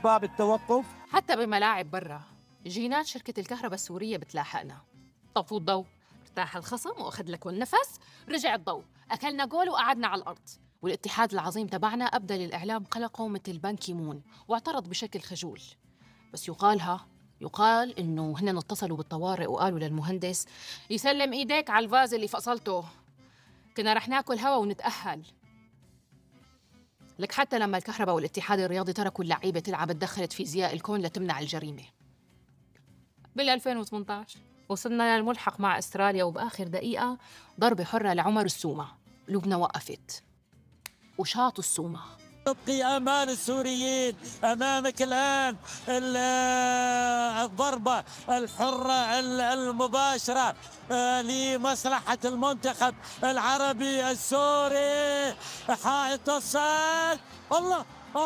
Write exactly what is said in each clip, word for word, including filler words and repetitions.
أسباب التوقف؟ حتى بملاعب برا جينات شركة الكهرباء السورية بتلاحقنا. طفوا الضوء، ارتاح الخصم وأخذ لك النفس، رجع الضوء، أكلنا جول وقعدنا على الأرض. والاتحاد العظيم تبعنا أبدى للإعلام قلقه مثل بان كيمون واعترض بشكل خجول. بس يقالها يقال إنه هن اتصلوا بالطوارئ وقالوا للمهندس يسلم إيديك على الفاز اللي فصلته، كنا رح ناكل هوا ونتأهل. لك حتى لما الكهرباء والاتحاد الرياضي تركوا اللعيبة تلعب تدخلت فيزياء الكون لتمنع الجريمة. بال ألفين وثمانية عشر وصلنا للملحق مع استراليا، وبآخر دقيقة ضربة حرة لعمر السومة، لبنى وقفت وشاطوا السومة. تبقي أمان السوريين أمامك الآن الضربة الحرة المباشرة لمصلحة المنتخب العربي السوري. حائط الصد، الله،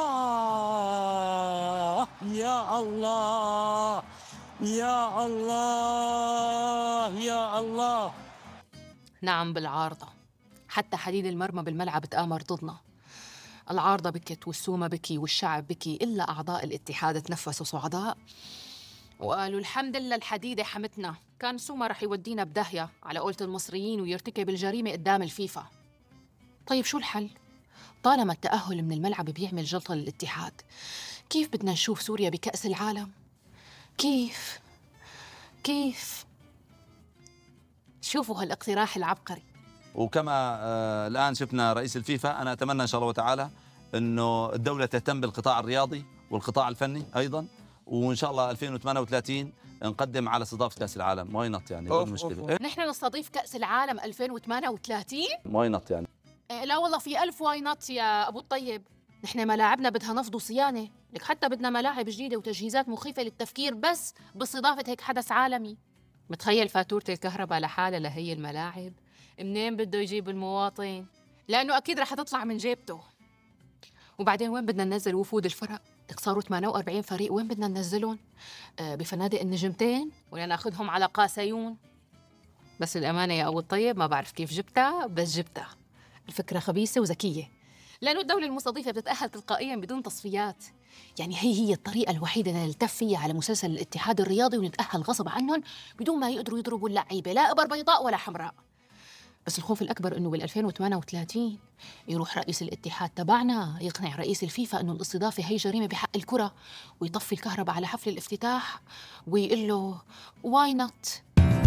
آه يا الله يا الله يا الله. نعم بالعارضة، حتى حديد المرمى بالملعب تآمر ضدنا. العارضة بكت والسومة بكي والشعب بكي، إلا أعضاء الاتحاد تنفسوا صعداء وقالوا الحمد لله الحديدة حمتنا، كان سومة رح يودينا بداهية على قولة المصريين ويرتكب الجريمة قدام الفيفا. طيب شو الحل؟ طالما التأهل من الملعب بيعمل جلطة للاتحاد، كيف بدنا نشوف سوريا بكأس العالم؟ كيف؟ كيف؟ شوفوا هالاقتراح العبقري. وكما آه الآن شفنا رئيس الفيفا، أنا أتمنى إن شاء الله تعالى أنه الدولة تهتم بالقطاع الرياضي والقطاع الفني أيضا، وإن شاء الله ألفين وثمانية وثلاثين نقدم على استضافة كأس العالم. واينط يعني أوف المشكلة أوف. نحن نستضيف كأس العالم ألفين وثمانية وثلاثين؟ واينط يعني إيه لا والله في ألف واينط يا أبو الطيب. نحن ملاعبنا بدها نفض وصيانة، لك حتى بدنا ملاعب جديدة وتجهيزات مخيفة للتفكير بس باستضافة هيك حدث عالمي. متخيل فاتورة الكهرباء لحالها لهي الملاعب؟ منين بده يجيب المواطن؟ لأنه أكيد رح تطلع من جيبته. وبعدين وين بدنا ننزل وفود الفرق؟ صاروا ثمانية وأربعين فريق، وين بدنا ننزلهم؟ آه بفنادق النجمتين ولا ناخذهم على قاسيون؟ بس الأمانة يا أبو الطيب ما بعرف كيف جبتها، بس جبتها. الفكرة خبيثة وذكية، لأنه الدولة المستضيفة بتتأهل تلقائياً بدون تصفيات. يعني هي هي الطريقة الوحيدة اللي نلتف فيها على مسلسل الاتحاد الرياضي ونتأهل غصب عنهم بدون ما يقدروا يضربوا اللعيبة لا إبر بيضاء ولا حمراء. بس الخوف الأكبر إنه بال ألفين وثمانية وثلاثين يروح رئيس الاتحاد تبعنا يقنع رئيس الفيفا إنه الاستضافة هي جريمة بحق الكرة، ويطفي الكهرباء على حفل الافتتاح ويقول له واي نوت.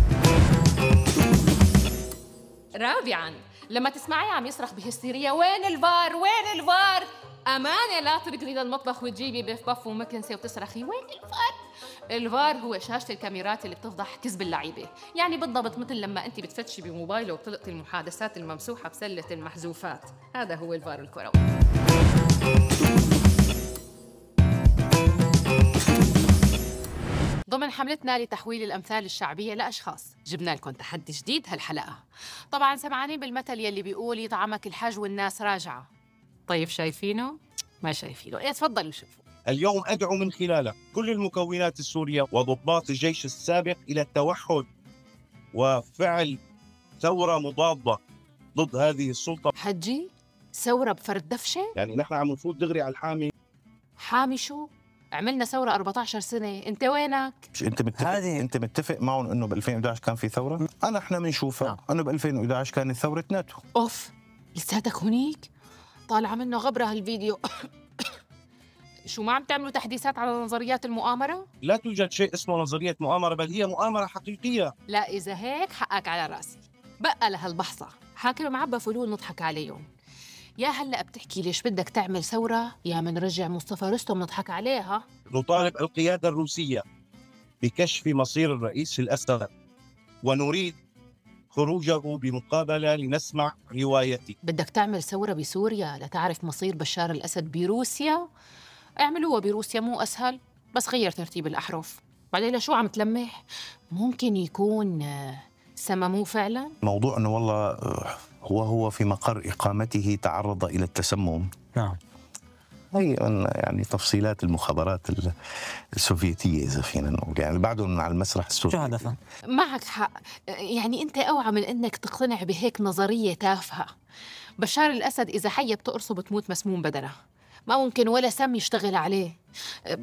رابعاً، لما تسمعي عم يصرخ بهستيريا وين الفار وين الفار، أمانة لا تركضي للمطبخ وتجيبي بيف باف ومكنسة وتصرخي وين الفار. الفار هو شاشة الكاميرات اللي بتفضح كذب اللعيبة، يعني بالضبط مثل لما أنت بتفتشي بموبايله وبتلقطي المحادثات الممسوحة بسلة المحذوفات، هذا هو الفار الكروي. ضمن حملتنا لتحويل الأمثال الشعبية لأشخاص جبنا لكم تحدي جديد هالحلقة. طبعاً سمعانين بالمثل يلي بيقول يطعمك الحج والناس راجعة. طيب شايفينه؟ ما شايفينه، إيه تفضلوا شوفوا. اليوم أدعو من خلاله كل المكونات السورية وضباط الجيش السابق إلى التوحد وفعل ثورة مضادة ضد هذه السلطة. حجي؟ ثورة بفرد دفشة؟ يعني نحن عم نفوت دغري على الحامي. حامي شو؟ عملنا ثورة أربعة عشر سنة، أنت وينك؟ مش أنت متفق هذه أنت متفق معهم إنه ب ألفين وإحدى عشر كان في ثورة؟ أنا إحنا بنشوفها آه. إنه ب ألفين وإحدى عشر كانت ثورة ناتو. أوف، لساتك هنيك؟ طالع منه غبرة هالفيديو. شو ما عم تعملوا تحديثات على نظريات المؤامرة؟ لا توجد شيء اسمه نظرية مؤامرة، بل هي مؤامرة حقيقية. لا إذا هيك حقك على راسي. بقى لهالبحصة حاكم معبى فلول نضحك عليهم. يا هلأ بتحكي ليش بدك تعمل ثورة، يا من رجع مصطفى رستم نضحك عليها. نطالب القيادة الروسية بكشف مصير الرئيس الأسد ونريد خروجه بمقابلة لنسمع روايتي. بدك تعمل ثورة بسوريا لتعرف مصير بشار الأسد بروسيا؟ اعملوها بروسيا مو أسهل، بس غير ترتيب الأحرف. بعدين لشو عم تلمح؟ ممكن يكون سمموه فعلا؟ موضوع أنه والله هو هو في مقر إقامته تعرض إلى التسمم. نعم. هي يعني تفصيلات المخابرات السوفيتية إذا فينا نقول، يعني بعدهم على المسرح السوفيتي. معك حق، يعني أنت أوعى من أنك تقتنع بهيك نظرية تافهة. بشار الأسد إذا حية بتقرصه بتموت مسموم بدنه، ما ممكن ولا سم يشتغل عليه.